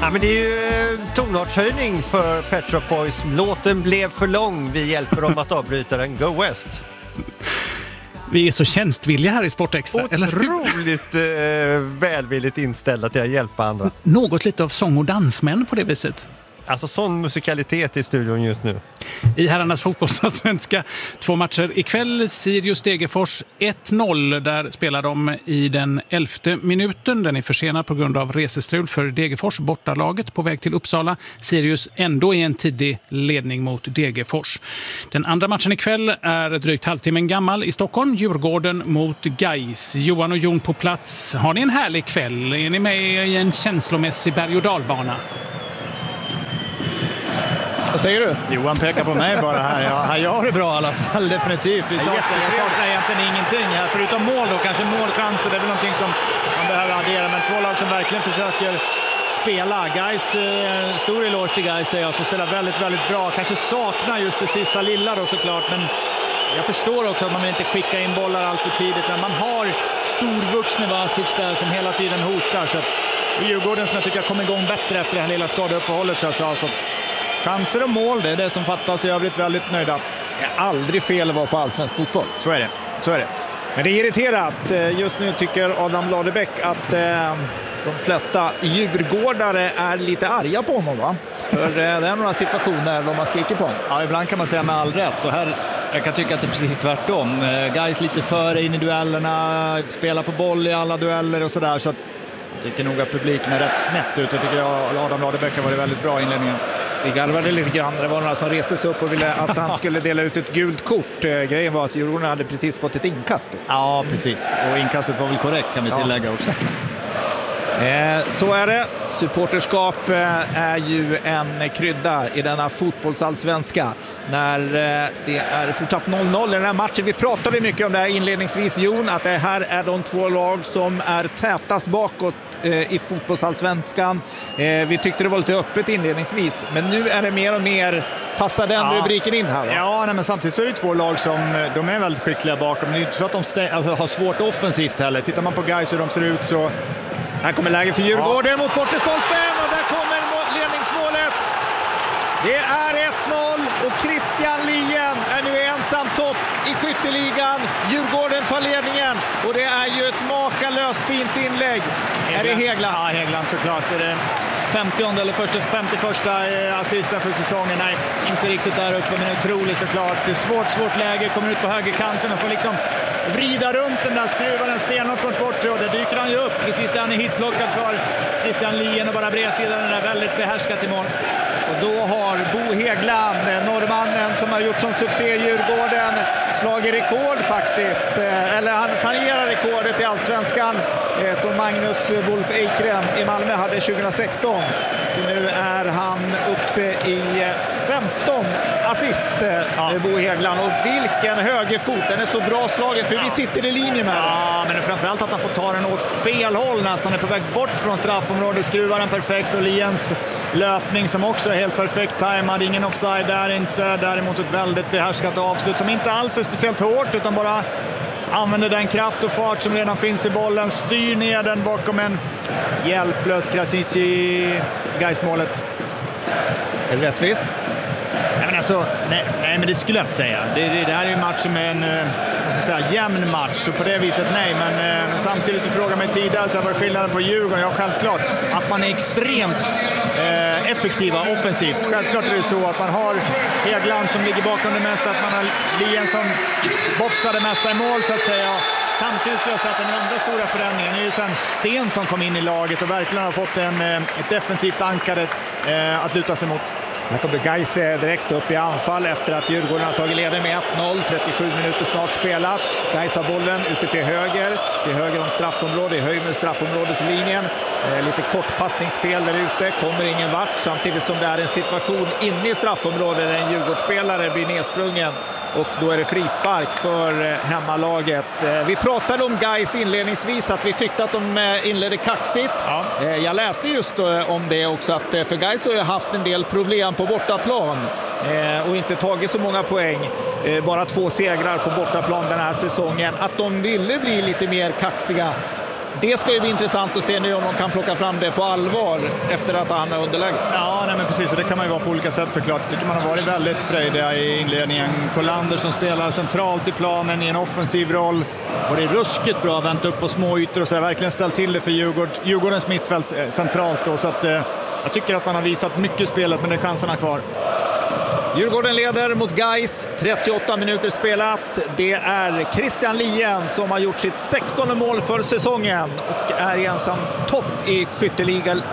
Ja, men det är ju tonartshöjning för Pet Shop Boys. Låten blev för lång. Vi hjälper dem att avbryta den. Go West! Vi är så tjänstvilliga här i Sportextra. Otroligt välvilligt inställda till att hjälpa andra. Något lite av sång- och dansmän på det viset. Alltså sån musikalitet i studion just nu. I herrarnas fotbollsallsvenska 2 matcher ikväll. Sirius-Degerfors 1-0. Där spelar de i den 11:e minuten. Den är försenad på grund av resestrul för Degerfors. Bortalaget på väg till Uppsala. Sirius ändå i en tidig ledning mot Degerfors. Den andra matchen ikväll är drygt halvtimmen gammal i Stockholm. Djurgården mot Gais. Johan och Jon på plats. Har ni en härlig kväll? Är ni med i en känslomässig berg- och dalbana? Vad säger du? Johan pekar på mig bara här. Ja, jag har det bra i alla fall, definitivt. Jag saknar egentligen ingenting här, förutom mål då. Kanske målchanser, det är väl någonting som man behöver addera. Men 2 lag som verkligen försöker spela. Gais, stor eloge till Gais säger jag, som spelar väldigt, väldigt bra. Kanske saknar just det sista lilla då såklart, men jag förstår också att man vill inte skicka in bollar allt för tidigt. Men man har storvuxna Vasic där som hela tiden hotar. Så att Djurgården som jag tycker kommer igång bättre efter det här lilla skadeuppehållet, så jag sa så. Chanser och mål, det är det som fattas. I övrigt väldigt nöjda. Det är aldrig fel att vara på allsvensk fotboll. Så är det. Men det är irriterat. Just nu tycker Adam Ladebäck att de flesta djurgårdare är lite arga på honom, va? För det är några situationer där man skriker på honom. Ja, ibland kan man säga med all rätt. Och här, jag kan tycka att det är precis tvärtom. Gais lite före in i duellerna, spelar på boll i alla dueller och sådär. Så att jag tycker nog att publiken är rätt snett ut. Jag tycker Adam Ladebäck har varit väldigt bra i inledningen. Vi galvade lite grann. Det var några som reste sig upp och ville att han skulle dela ut ett gult kort. Grejen var att Djurgården hade precis fått ett inkast. Ja, precis. Och inkastet var väl korrekt, kan vi tillägga också. Så är det. Supporterskap är ju en krydda i denna fotbollsallsvenska. När det är fortsatt 0-0 i den här matchen. Vi pratade mycket om det här inledningsvis, Jon, att det här är de 2 lag som är tätast bakåt i fotbollsallsvenskan. Vi tyckte det var lite öppet inledningsvis, men nu är det mer och mer. Passar den rubriken in här? Ja, men samtidigt så är det 2 lag som de är väldigt skickliga bakom. Men det är inte så att de har svårt offensivt heller. Tittar man på Gais hur de ser ut så... Här kommer läge för Djurgården mot bortestolpen och där kommer ledningsmålet. Det är 1-0 och Christian Lien är nu ensam topp i skytteligan. Djurgården tar ledningen och det är ju ett makalöst fint inlägg. Är det Hägglund? Ja, Hägglund såklart. Är det 50:e eller 51:a assisten för säsongen? Nej, inte riktigt där uppe, men otroligt såklart. Det är svårt läge, kommer ut på högerkanten och får liksom vrida runt den där, skruva den stenhårt bort och där dyker han ju upp. Precis där han är hitplockad för Christian Lien och bara bredsidan den är väldigt behärskat i mål. Och då har Bo Hägglund, norrmannen som har gjort som succé i Djurgården, slagit rekord faktiskt. Eller han tangerar rekordet i allsvenskan som Magnus Wolf Eikrem i Malmö hade 2016. Så nu är han uppe i 15 assist, Bo Hägglund. Och vilken högerfot, den är så bra slagen, för vi sitter i linje med den. Ja, men framförallt att han får ta den åt fel håll nästan, är på väg bort från straffområdet, skruvar den perfekt och Liens löpning som också är helt perfekt tajmad, ingen offside där inte, däremot ett väldigt behärskat avslut som inte alls är speciellt hårt utan bara använder den kraft och fart som redan finns i bollen, styr ner den bakom en hjälplös Krasic i Gais-målet. Är det rättvist? Nej, men alltså, nej, men det skulle jag inte säga. Det här är en match som är en jämn match, så på det viset nej. Men samtidigt, du frågar mig tidigare så var skillnaden på Djurgården. Ja, självklart att man är extremt effektiva offensivt. Självklart är det så att man har Hägglund som ligger bakom det mesta, att man har Lien som boxar det mesta i mål så att säga. Samtidigt skulle jag säga att den andra stora förändringen är ju sen Sten som kom in i laget och verkligen har fått ett defensivt ankare att luta sig mot. Här kommer Gais direkt upp i anfall efter att Djurgården har tagit ledning med 1-0. 37 minuter snart spelat. Gais har bollen ute till höger om straffområdet, i höjd med straffområdeslinjen. Lite kortpassningsspel där ute, kommer ingen vart. Samtidigt som det är en situation inne i straffområdet där en Djurgårdsspelare blir nedsprungen. Och då är det frispark för hemmalaget. Vi pratade om Gais inledningsvis, att vi tyckte att de inledde kaxigt. Ja. Jag läste just om det också, att för Gais har ju haft en del problem på bortaplan och inte tagit så många poäng. Bara 2 segrar på bortaplan den här säsongen. Att de ville bli lite mer kaxiga. det ska ju bli intressant att se nu om de kan plocka fram det på allvar efter att han är underläge. Ja, nej, men precis. Och det kan man ju vara på olika sätt såklart. Jag tycker man har varit väldigt frejdiga i inledningen. Kolander som spelar centralt i planen i en offensiv roll. Och det är ruskigt bra att vänta upp på små ytor och så har verkligen ställt till det för Djurgårdens mittfält centralt då. Så att jag tycker att man har visat mycket spelet, men det är chanserna kvar. Djurgården leder mot Gais, 38 minuter spelat. Det är Christian Lien som har gjort sitt 16:e mål för säsongen och är ensam topp i skytteligan.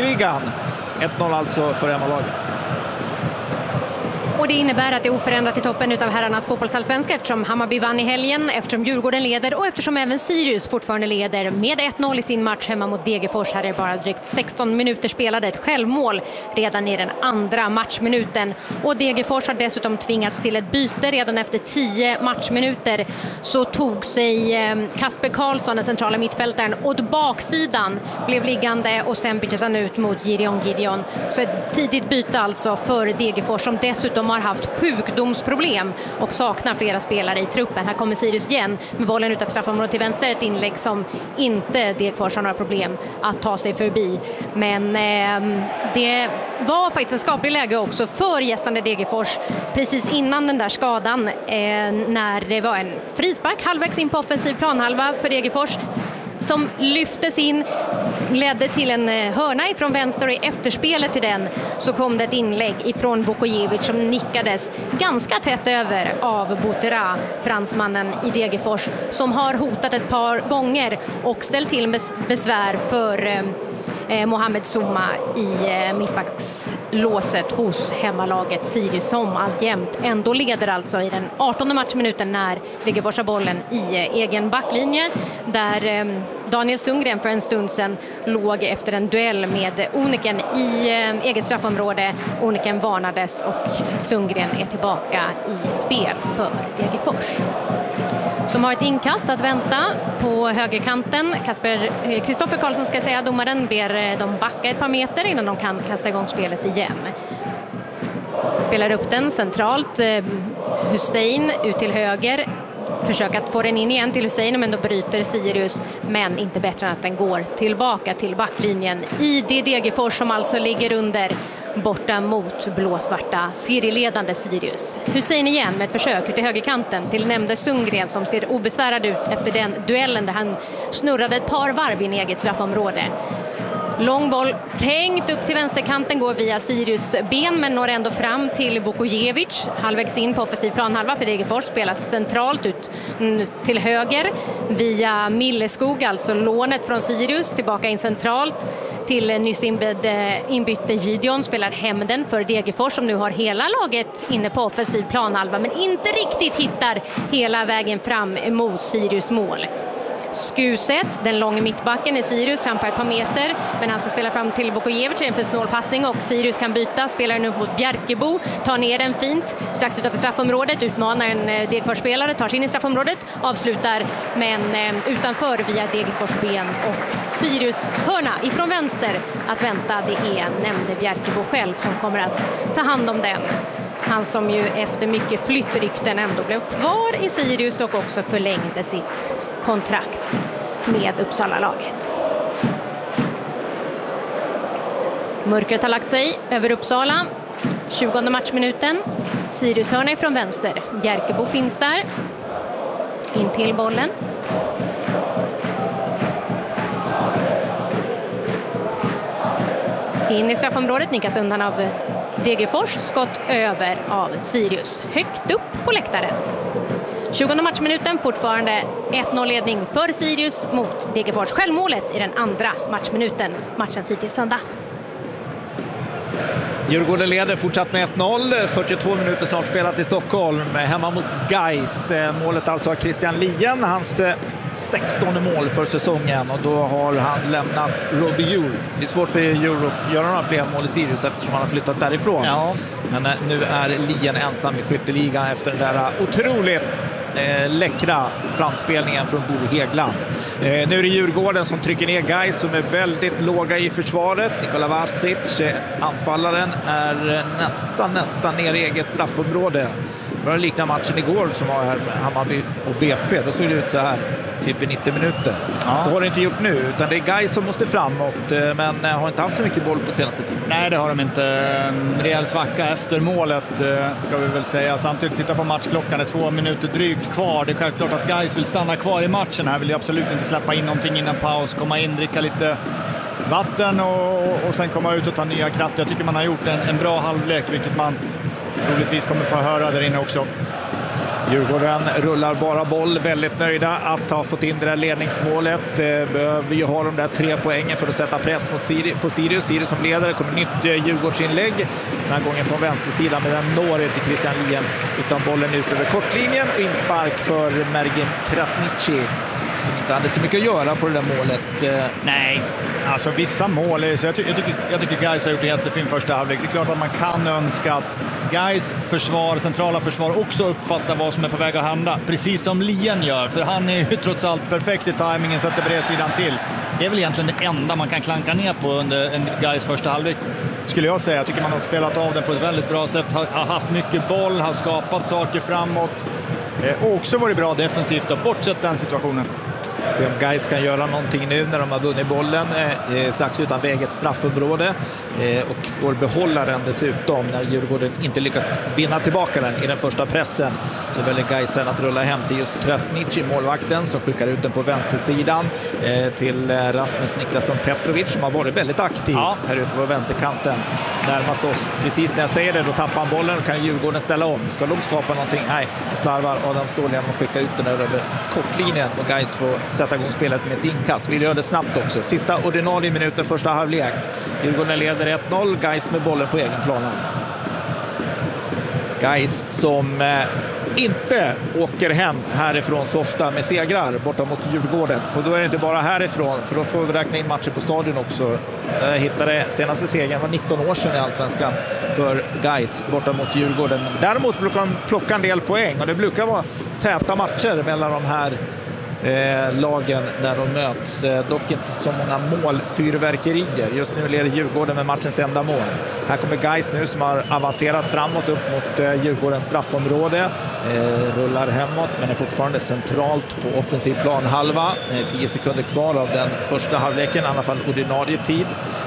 1-0 alltså för hemmalaget. Och det innebär att det är oförändrat i toppen utav herrarnas fotbollsallsvenska eftersom Hammarby vann i helgen, eftersom Djurgården leder och eftersom även Sirius fortfarande leder med 1-0 i sin match hemma mot Degerfors. Här är bara drygt 16 minuter spelade, ett självmål redan i den andra matchminuten. Och Degerfors har dessutom tvingats till ett byte redan efter 10 matchminuter. Så tog sig Kasper Karlsson, den centrala mittfältaren, åt baksidan, blev liggande och sen byttes han ut mot Gideon. Så ett tidigt byte alltså för Degerfors som dessutom har haft sjukdomsproblem och saknar flera spelare i truppen. Här kommer Sirius igen med bollen utanför straffområdet till vänster. Ett inlägg som inte Degerfors har några problem att ta sig förbi. Men det var faktiskt en skaplig läge också för gästande Degerfors precis innan den där skadan när det var en frispark halvvägs in på offensiv planhalva för Degerfors som lyftes in, ledde till en hörna ifrån vänster och i efterspelet till den så kom det ett inlägg ifrån Vukojevic som nickades ganska tätt över av Botera, fransmannen i Degerfors, som har hotat ett par gånger och ställt till med besvär för Mohamed Souma i mittbackslåset hos hemmalaget Sirius som alltjämt ändå leder alltså i den 18:e matchminuten när Degerfors har bollen i egen backlinje där Daniel Sundgren för en stund sedan låg efter en duell med Oniken i eget straffområde. Oniken varnades och Sundgren är tillbaka i spel för Degerfors. Som har ett inkast att vänta på högerkanten. Kristoffer Karlsson ska säga, domaren ber dem backa ett par meter innan de kan kasta igång spelet igen. Spelar upp den centralt. Hussein ut till höger. Försöker att få den in igen till Hussein, men då bryter Sirius, men inte bättre än att den går tillbaka till backlinjen i det Degerfors som alltså ligger under borta mot blåsvarta serieledande Sirius. Hussein igen med ett försök ut i högerkanten till nämnde Sundgren som ser obesvärad ut efter den duellen där han snurrade ett par varv i eget straffområde. Lång boll tänkt upp till vänsterkanten, går via Sirius ben men når ändå fram till Vukojevic. Halvvägs in på offensiv planhalva för Degerfors, spelas centralt ut till höger via Milleskog, alltså lånet från Sirius, tillbaka in centralt till nyss inbytte Gideon, spelar hem den för Degerfors som nu har hela laget inne på offensiv planhalva men inte riktigt hittar hela vägen fram emot Sirius mål. Skuset, den långa mittbacken i Sirius, trampar ett par meter men han ska spela fram till Vukojevic inför snålpassning och Sirius kan byta, spelar nu mot Bjerkebo, tar ner den fint strax utanför straffområdet, utmanar en Degerfors-spelare, tar sig in i straffområdet, avslutar men utanför via Degerfors ben och Sirius hörna ifrån vänster att vänta. Det är nämnde Bjerkebo själv som kommer att ta hand om den. Han som ju efter mycket flyttrykten ändå blev kvar i Sirius och också förlängde sitt kontrakt med Uppsala-laget. Mörkret har lagt sig över Uppsala. 20:e matchminuten. Sirius hörna ifrån vänster. Bjerkebo finns där. In till bollen. In i straffområdet, nickas undan av Degerfors, skott över av Sirius. Högt upp på läktaren. 20:e matchminuten, fortfarande 1-0-ledning för Sirius mot Degerfors. Självmålet i den andra matchminuten. Matchens hittills ända. Djurgården leder fortsatt med 1-0. 42 minuter snart spelat i Stockholm. Hemma mot Gais. Målet alltså av Christian Lien. Hans 16:e mål för säsongen. Och då har han lämnat Robbie Djur. Det är svårt för Djur att göra några fler mål i Sirius eftersom han har flyttat därifrån. Ja. Men nu är Lien ensam i skytteligan efter den där otroligt läckra framspelningen från Bo Hegland. Nu är det Djurgården som trycker ner Gais som är väldigt låga i försvaret. Nikola Vasic, anfallaren, är nästan ner i eget straffområde. börjar likna matchen igår som var här med Hammarby och BP. Då såg det ut så här, typ i 90 minuter. Ja. Så har det inte gjort nu, utan det är Gais som måste framåt, men har inte haft så mycket boll på senaste tiden. Nej, det har de inte. Rejäl svacka efter målet, ska vi väl säga. Samtidigt, titta på matchklockan, det är 2 minuter drygt kvar. Det är självklart att Gais vill stanna kvar i matchen. Här vill jag absolut inte släppa in någonting innan paus, komma in, dricka lite vatten och sen komma ut och ta nya krafter. Jag tycker man har gjort en bra halvlek, vilket man troligtvis kommer få höra där inne också. Djurgården rullar bara boll, väldigt nöjda att ha fått in det där ledningsmålet. Behöver ju ha de där 3 poängen för att sätta press på Sirius. Sirius som ledare, kommer nytt Djurgårdsinlägg. Den här gången från vänstersidan, men den når inte Christian Lien utan bollen ut över kortlinjen och inspark för Mergin Krasniqi, som inte hade så mycket att göra på det där målet. Nej, alltså vissa mål är så jag tycker Gais har gjort en jättefin första halvlek. Det är klart att man kan önska att Gais försvar, centrala försvar också uppfattar vad som är på väg att hända, precis som Lien gör, för han är ju trots allt perfekt i tajmingen, sätter bredsidan till. Det är väl egentligen det enda man kan klanka ner på under en Gais första halvlek, skulle jag säga. Jag tycker man har spelat av den på ett väldigt bra sätt, har haft mycket boll, har skapat saker framåt och också varit bra defensivt och bortsett den situationen. Se om Gais kan göra någonting nu när de har vunnit bollen strax utanför eget straffområde och får behålla den dessutom när Djurgården inte lyckas vinna tillbaka den i den första pressen. Så väljer Gais sen att rulla hem till just Krasniqi, målvakten, som skickar ut den på vänstersidan till Rasmus Niklasson Petrovic, som har varit väldigt aktiv här ute på vänsterkanten. Närmast oss, precis när jag säger det, då tappar han bollen och kan Djurgården ställa om. Ska de skapa någonting? Nej, slarvar Adam Ståhlgren och skickar ut den över kortlinjen och Gais får sätta igång spelet med ett inkast. Vill göra det snabbt också. Sista ordinarie minuten, första halvlek. Djurgården leder 1-0. Gais med bollen på egen plan. Gais som inte åker hem härifrån så ofta med segrar borta mot Djurgården. Och då är det inte bara härifrån, för då får vi räkna in matcher på stadion också. Jag hittade senaste segern var 19 år sedan i Allsvenskan för Gais borta mot Djurgården. Däremot brukar de plocka en del poäng och det brukar vara täta matcher mellan de här lagen när de möts. Dock inte så många målfyrverkerier. Just nu leder Djurgården med matchens enda mål. Här kommer Gais nu som har avancerat framåt upp mot Djurgårdens straffområde. Rullar hemåt men är fortfarande centralt på offensiv planhalva. 10 sekunder kvar av den första halvleken, i alla fall ordinarie tid.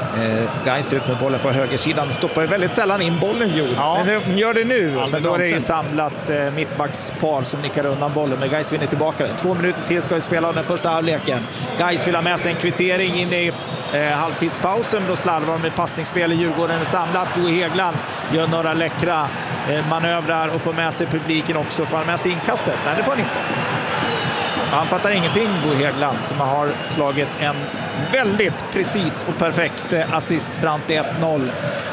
Gais ut med bollen på högersidan. De stoppar ju väldigt sällan in bollen, men de gör det nu. Men då är det ju samlat mittbackspar som nickar undan bollen. Men Gais vinner tillbaka. 2 minuter till ska vi spela den första halvleken. Gais vill ha med sig en kvittering in i halvtidspausen. Då slarvar de med passningsspel i Djurgården är samlat. Bo Hegland gör några läckra manövrar och får med sig publiken också. Får han med sig inkastet? Nej, det får han inte. Han fattar ingenting, Bo Hegland, som har slagit en väldigt precis och perfekt assist fram till 1-0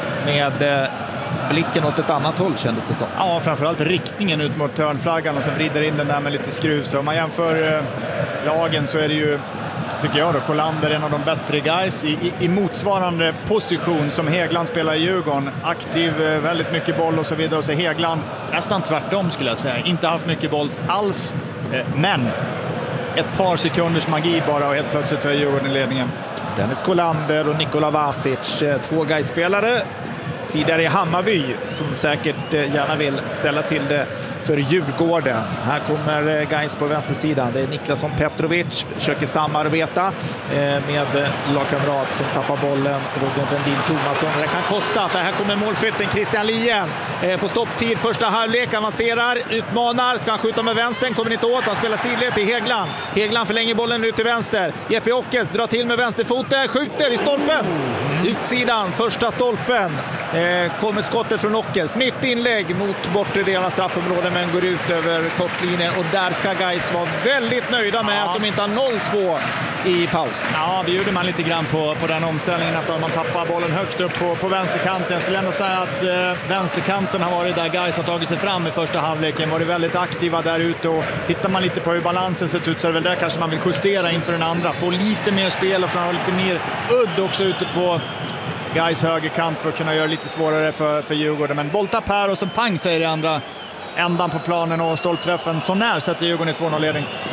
med blicken åt ett annat håll, kändes det som. Ja, framförallt riktningen ut mot hörnflaggan och sen vrider in den där med lite skruv. Så om man jämför lagen så är det ju, tycker jag då, Kolander en av de bättre guys i motsvarande position som Hegland spelar i Djurgården. Aktiv, väldigt mycket boll och så vidare. Och så Hegland nästan tvärtom, skulle jag säga. Inte haft mycket boll alls, men ett par sekunders magi bara och helt plötsligt är Djurgården i ledningen. Dennis Kolander och Nikola Vasic, 2 Gais-spelare tidigare i Hammarby, som säkert gärna vill ställa till det för Djurgården. Här kommer Gais på vänstersidan. Det är Niklasson Petrovic, försöker samarbeta med lagkamrat som tappar bollen, Robin Vendin Thomasson. Det kan kosta, för här kommer målskytten Christian Lien på stopptid. Första halvlek, avancerar, utmanar, ska han skjuta med vänstern, kommer inte åt, han spelar sidled till Hegland. Hegland förlänger bollen ut till vänster. Jeppe Ockels drar till med vänsterfoten, skjuter i stolpen. Utsidan, första stolpen. Kommer skottet från Ockels. Nytt inlägg mot bortre delen av straffområdet, men går ut över kortlinjen. Och där ska Gais vara väldigt nöjda med att de inte har 0-2 i paus. Ja, det gjorde man lite grann på den omställningen efter att man tappar bollen högt upp på vänsterkanten. Jag skulle ändå säga att vänsterkanten har varit där Gais har tagit sig fram i första halvleken. Varit väldigt aktiva där ute, och tittar man lite på hur balansen sett ut så är det väl där kanske man vill justera inför den andra. Få lite mer spel och framförallt lite mer udd också ute på Gais högerkant för att kunna göra det lite svårare för Djurgården. Men bolltapp här och så pang säger det andra ändan på planen, och stolpträffen så när sätter Djurgården i 2-0-ledning.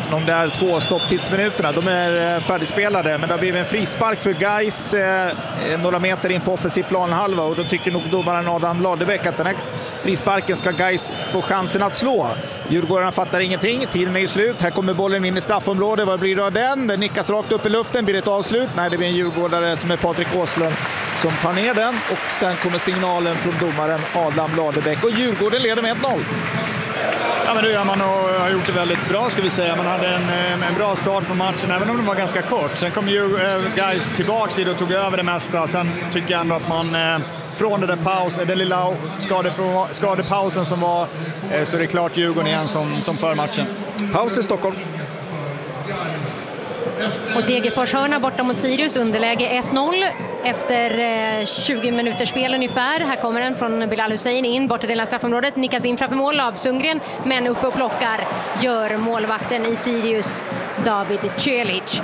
de där 2 stopptidsminuterna. De är färdigspelade, men det har blivit en frispark för Gais några meter in på offensiv planhalva, och då tycker nog domaren Adam Ladebäck att den här frisparken ska Gais få chansen att slå. Djurgården fattar ingenting, tiden är ju slut. Här kommer bollen in i straffområdet, vad blir det av den? Den nickas rakt upp i luften, blir det ett avslut? Nej, det blir en djurgårdare som är Patrik Åslund som tar ner den, och sen kommer signalen från domaren Adam Ladebäck, och Djurgården leder med 1-0. Ja, men nu har man har gjort det väldigt bra, ska vi säga. Man hade en bra start på matchen, även om den var ganska kort. Sen kom ju Gais tillbaka och tog över det mesta. Sen tycker jag ändå att man från den lilla skadepausen som var, så är det klart Djurgården igen som för matchen. Paus i Stockholm. Och Degerfors hörna borta mot Sirius, underläge 1-0 efter 20 minuters spel ungefär. Här kommer den från Bilal Hussein in bort till delen av straffområdet, nickas in framför mål av Sundgren, men uppe och plockar gör målvakten i Sirius, David Celic.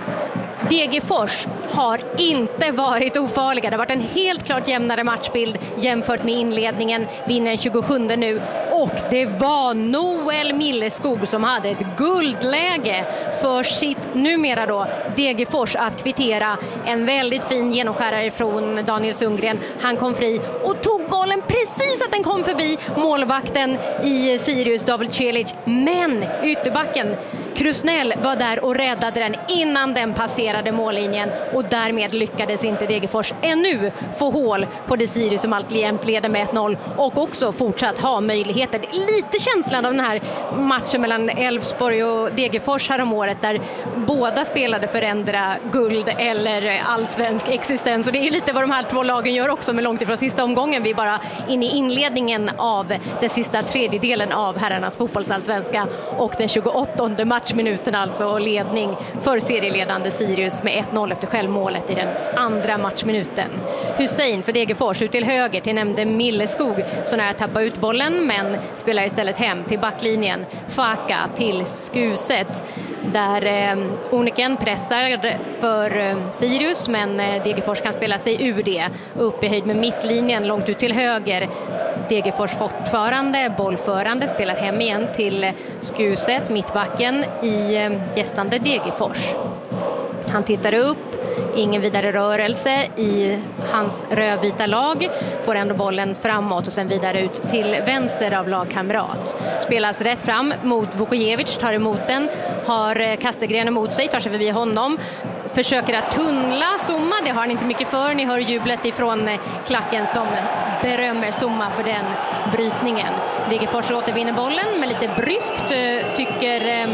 Degerfors har inte varit ofarliga. Det har varit en helt klart jämnare matchbild jämfört med inledningen. Vinner 27 nu. Och det var Noel Milleskog som hade ett guldläge för sitt numera då Degerfors att kvittera. En väldigt fin genomskärare från Daniel Sundgren. Han kom fri och tog bollen precis att den kom förbi målvakten i Sirius, David Celic. Men ytterbacken Krusnell var där och räddade den innan den passerade mållinjen, och därmed lyckades inte Degerfors ännu få hål på det Sirius som alltid leder med 1-0 och också fortsatt ha möjligheter. Lite känslan av den här matchen mellan Elfsborg och Degerfors här om året, där båda spelade för ändra guld eller allsvensk existens, och det är lite vad de här 2 lagen gör också, med långt ifrån sista omgången. Vi är bara inne i inledningen av den sista tredjedelen av herrarnas fotbollsallsvenska, och den 28:e matchminuten alltså ledning för serieledande Sirius med 1-0 efter självmålet i den andra matchminuten. Hussein för Degerfors ut till höger till nämnde Milleskog, så när jag tappar ut bollen, men spelar istället hem till backlinjen. Faka till Skuset där Oniken pressar för Sirius, men Degerfors kan spela sig ur det. Upp i höjd med mittlinjen långt ut till höger. Degerfors fortfarande bollförande, spelar hem igen till Skuset, mittbacken i gästande Degerfors. Han tittar upp, ingen vidare rörelse i hans rödvita lag, får ändå bollen framåt och sen vidare ut till vänster av lagkamrat. Spelas rätt fram mot Vukojevic, tar emot den, har Kastegren emot sig, tar sig förbi honom, försöker att tunnla Zuma, det har han inte mycket för. Ni hör jublet ifrån klacken som berömmer Zuma för den brytningen. Degerfors återvinner bollen, men lite bryskt tycker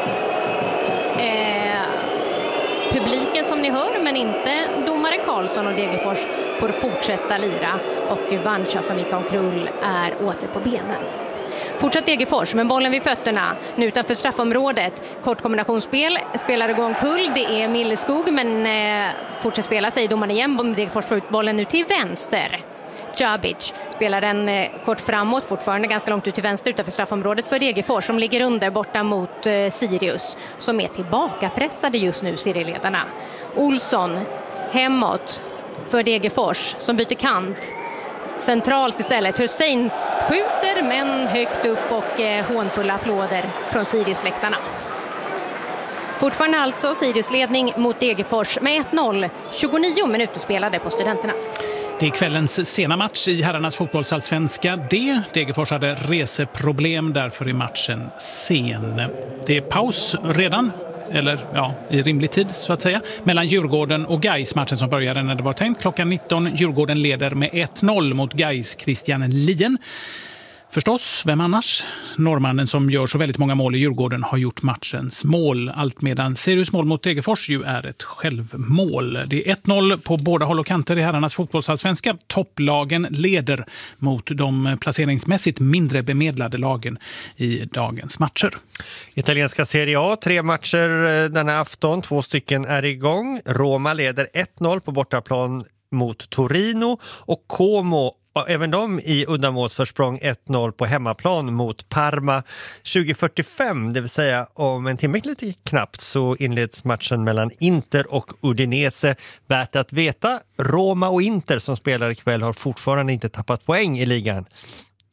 publiken som ni hör, men inte domare Karlsson, och Degerfors får fortsätta lira, och Vancha som gick omkrull är åter på benen. Fortsatt Degerfors, men bollen vid fötterna nu utanför straffområdet. Kort kombinationsspel, spelare går omkull, det är Milleskog, men fortsätter spela, säger domaren igen. Degerfors får ut bollen nu till vänster. Djabic spelar den kort framåt, fortfarande ganska långt ut till vänster utanför straffområdet för Degerfors, som ligger under borta mot Sirius, som är tillbakapressade just nu, serieledarna. Olsson hemåt för Degerfors som byter kant. Centralt istället. Hussein skjuter, men högt upp, och hånfulla applåder från Sirius-läktarna. Fortfarande alltså Sirius-ledning mot Degerfors med 1-0. 29 minuter spelade på Studenternas. Det är kvällens sena match i herrarnas fotbollsallsvenska D. Degerfors hade reseproblem, därför är matchen sen. Det är paus redan, eller ja, i rimlig tid så att säga, mellan Djurgården och Gais, matchen som började när det var tänkt klockan 19. Djurgården leder med 1-0 mot Gais Christian Lien. Förstås, vem annars? Norrmannen som gör så väldigt många mål i Djurgården har gjort matchens mål, allt medan Sirius mål mot Degerfors ju är ett självmål. Det är 1-0 på båda håll och kanter i herrarnas fotbollsallsvenska. Topplagen leder mot de placeringsmässigt mindre bemedlade lagen i dagens matcher. Italienska Serie A, 3 matcher denna afton, 2 stycken är igång. Roma leder 1-0 på bortaplan mot Torino, och Como, även de i uddamålsförsprång, 1-0 på hemmaplan mot Parma. 20:45, det vill säga om en timme lite knappt, så inleds matchen mellan Inter och Udinese. Värt att veta, Roma och Inter som spelar ikväll har fortfarande inte tappat poäng i ligan.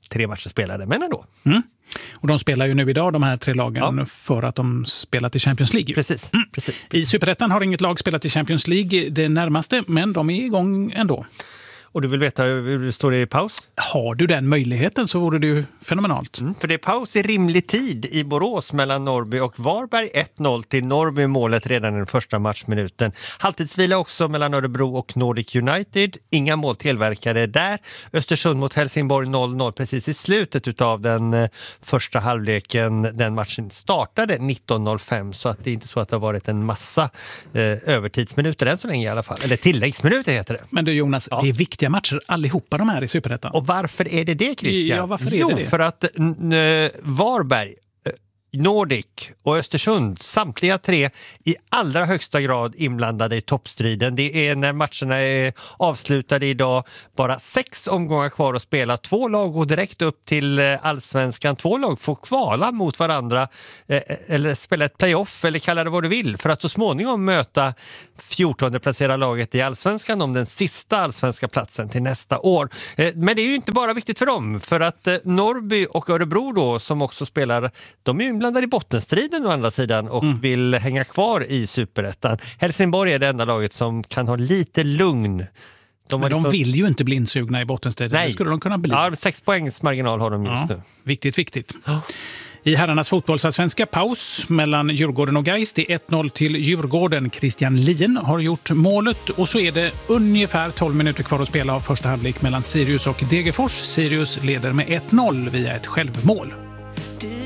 3 matcher spelade, men ändå. Och de spelar ju nu idag, de här 3 lagen, för att de spelat i Champions League. Precis. I Superettan har inget lag spelat i Champions League det närmaste, men de är igång ändå. Och du vill veta hur det står i paus? Har du den möjligheten så vore det ju fenomenalt. För det är paus i rimlig tid i Borås mellan Norrby och Varberg. 1-0 till Norrby, målet redan i den första matchminuten. Halvtidsvila också mellan Örebro och Nordic United. Inga mål tillverkade där. Östersund mot Helsingborg 0-0 precis i slutet av den första halvleken. Den matchen startade 19.05, så att det är inte så att det har varit en massa övertidsminuter än så länge i alla fall. Eller tilläggsminuter heter det. Men du Jonas, det är viktiga matcher allihopa de här i Superettan. Och varför är det Christian? Ja, varför är det? För att Varberg, Nordic och Östersund, samtliga 3 i allra högsta grad inblandade i toppstriden. Det är när matcherna är avslutade idag bara 6 omgångar kvar att spela. 2 lag går direkt upp till allsvenskan. 2 lag får kvala mot varandra eller spela ett playoff eller kalla det vad du vill, för att så småningom möta 14:e placerade laget i allsvenskan om den sista allsvenska platsen till nästa år. Men det är ju inte bara viktigt för dem, för att Norrby och Örebro då, som också spelar, de är ju inblandade i bottenstriden å andra sidan och vill hänga kvar i Superettan. Helsingborg är det enda laget som kan ha lite lugn. Men de vill ju inte bli insugna i bottenstriden. Nej. Det skulle de kunna bli. Ja, 6 poängs marginal har de just nu. Viktigt. I herrarnas fotbollsallsvenska paus mellan Djurgården och Gais. Det är 1-0 till Djurgården. Christian Lien har gjort målet och så är det ungefär 12 minuter kvar att spela av första halvlek mellan Sirius och Degerfors. Sirius leder med 1-0 via ett självmål.